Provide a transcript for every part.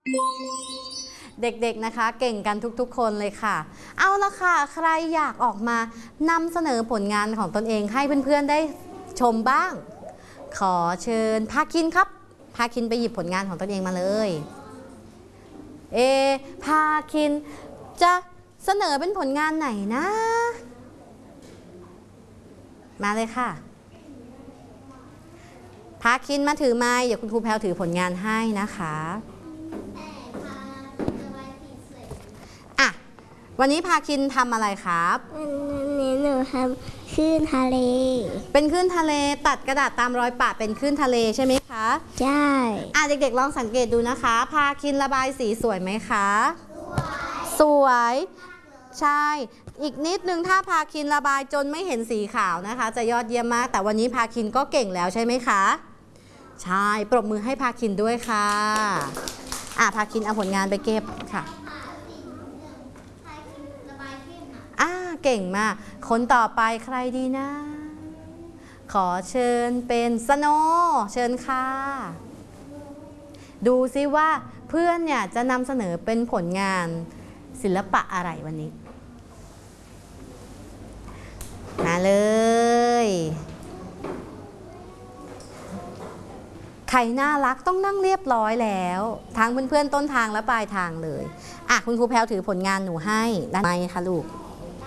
เด็กๆนะคะเก่งกันทุกๆคนเลยค่ะเอาละค่ะใครอยากออกมานำเสนอผลงานของตนเองให้เพื่อนๆได้ชมบ้างขอเชิญพาคินครับพาคินไปหยิบผลงานของตนเองมาเลยพาคินจะเสนอเป็นผลงานไหนนะมาเลยค่ะพาคินมาถือไม้เดี๋ยวคุณครูแพลวถือผลงานให้นะคะวันนี้พาคินทำอะไรครับวันนี้หนูทำคลื่นทะเลเป็นคลื่นทะเลตัดกระดาษตามรอยปะเป็นคลื่นทะเลใช่ไหมคะใช่เด็กๆลองสังเกตดูนะคะพาคินระบายสีสวยไหมคะสวยใช่อีกนิดนึงถ้าพาคินระบายจนไม่เห็นสีขาวนะคะจะยอดเยี่ยมมากแต่วันนี้พาคินก็เก่งแล้วใช่ไหมคะใช่ปรบมือให้พาคินด้วยค่ะพาคินเอาผลงานไปเก็บค่ะเก่งมากคนต่อไปใครดีนะขอเชิญเป็นสโนเชิญค่ะดูซิว่าเพื่อนเนี่ยจะนำเสนอเป็นผลงานศิลปะอะไรวันนี้มาเลยใครน่ารักต้องนั่งเรียบร้อยแล้วทั้งเพื่อนๆต้นทางและปลายทางเลยคุณครูแพลวถือผลงานหนูให้ได้ไหมคะลูก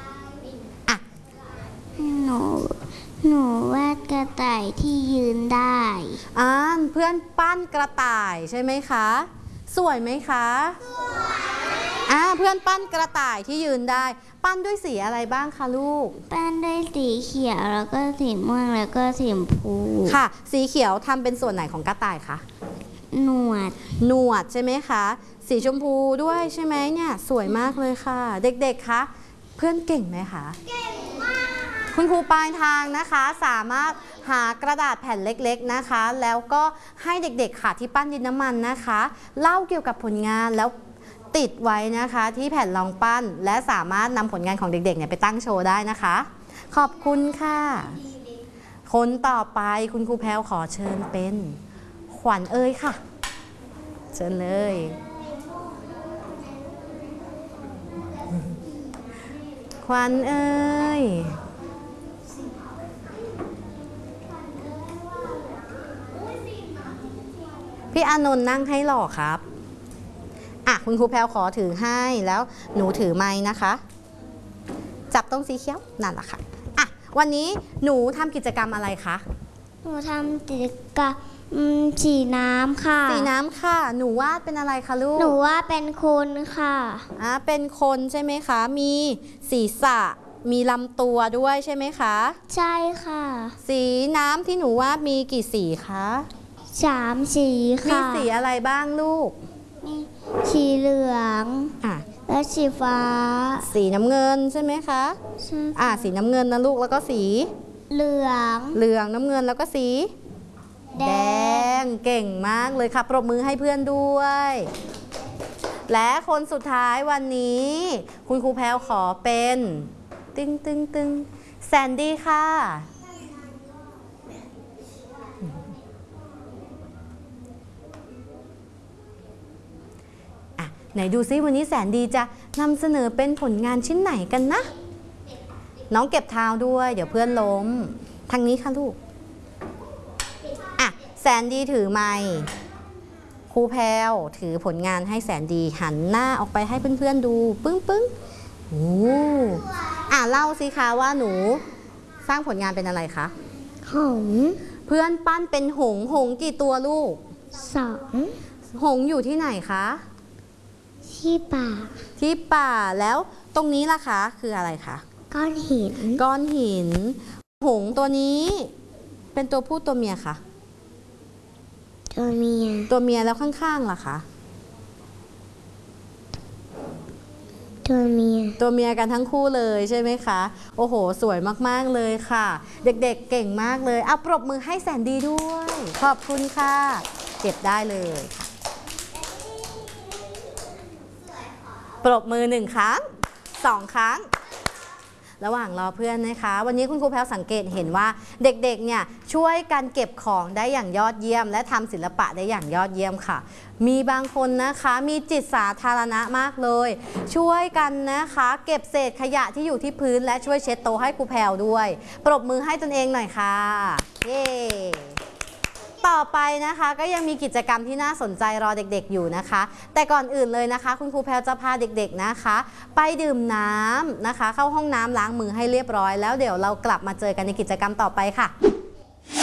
หนูวาดกระต่ายที่ยืนได้เพื่อนปั้นกระต่ายใช่ไหมคะสวยไหมคะสวยเพื่อนปั้นกระต่ายที่ยืนได้ปั้นด้วยสีอะไรบ้างคะลูกปั้นด้วยสีเขียวแล้วก็สีม่วงแล้วก็สีชมพูค่ะสีเขียวทำเป็นส่วนไหนของกระต่ายคะหนวดใช่ไหมคะสีชมพูด้วยใช่ไหมเนี่ยสวยมากเลยค่ะเด็กๆคะเพื่อนเก่งไหมคะเก่งมากคุณครูปลายทางนะคะสามารถหากระดาษแผ่นเล็กๆนะคะแล้วก็ให้เด็กๆค่ะที่ปั้นดินน้ำมันนะคะเล่าเกี่ยวกับผลงานแล้วติดไว้นะคะที่แผ่นรองปั้นและสามารถนำผลงานของเด็กๆเนี่ยไปตั้งโชว์ได้นะคะขอบคุณค่ะคนต่อไปคุณครูแพลวขอเชิญเป็นขวัญเอ๋ยค่ะเชิญเลยขวัญเอ๋ยพี่อานนท์นั่งให้หล่อครับคุณครูแพลวขอถือให้แล้วหนูถือไม้นะคะจับตรงสีเขียวนั่นแหละค่ะวันนี้หนูทำกิจกรรมอะไรคะหนูทำกิจกรรมสีน้ำค่ะสีน้ำค่ะหนูวาดเป็นอะไรคะลูกหนูว่าเป็นคนค่ะเป็นคนใช่ไหมคะมีศีรษะมีลำตัวด้วยใช่ไหมคะใช่ค่ะสีน้ำที่หนูวาดมีกี่สีคะ 3 สีค่ะมีสีอะไรบ้างลูกมีสีเหลืองและสีฟ้าสีน้ำเงินใช่ไหมคะใช่สีน้ำเงินนะลูกแล้วก็สีเหลืองน้ำเงินแล้วก็สีแดงเก่งมากเลยค่ะปรบมือให้เพื่อนด้วยและคนสุดท้ายวันนี้คุณครูแพลวขอเป็นตึงแซนดี้ค่ะไหนดูซิวันนี้แสนดีจะนำเสนอเป็นผลงานชิ้นไหนกันนะน้องเก็บเท้าด้วยเดี๋ยวเพื่อนล้มทางนี้ค่ะลูกแสนดีถือไมค์ครูแพลวถือผลงานให้แสนดีหันหน้าออกไปให้เพื่อนๆดูปึ้งเล่าสิคะว่าหนูสร้างผลงานเป็นอะไรคะหงส์เพื่อนปั้นเป็นหงส์กี่ตัวลูก 2 หงส์อยู่ที่ไหนคะที่ป่าแล้วตรงนี้ล่ะคะคืออะไรคะก้อนหินหงส์ตัวนี้เป็นตัวผู้ตัวเมียคะตัวเมียแล้วข้างๆล่ะคะตัวเมียกันทั้งคู่เลยใช่ไหมคะโอ้โหสวยมากๆเลยค่ะเด็กๆเก่งมากเลยปรบมือให้แสนดีด้วยขอบคุณค่ะเก็บได้เลยค่ะปรบมือ1 ครั้ง2 ครั้งระหว่างรอเพื่อนนะคะวันนี้คุณครูแพลวสังเกตเห็นว่าเด็กๆเนี่ยช่วยกันเก็บของได้อย่างยอดเยี่ยมและทำศิลปะได้อย่างยอดเยี่ยมค่ะมีบางคนนะคะมีจิตสาธารณะมากเลย ช่วยกันนะคะเก็บเศษขยะที่อยู่ที่พื้นและช่วยเช็ดโต๊ะให้ครูแพรวด้วยปรบมือให้ตนเองหน่อยค่ะเย้ต่อไปนะคะก็ยังมีกิจกรรมที่น่าสนใจรอเด็กๆอยู่นะคะ แต่ก่อนอื่นเลยนะคะคุณครูแพรวจะพาเด็กๆนะคะไปดื่มน้ำนะคะเข้าห้องน้ำล้างมือให้เรียบร้อยแล้วเดี๋ยวเรากลับมาเจอกันในกิจกรรมต่อไปค่ะ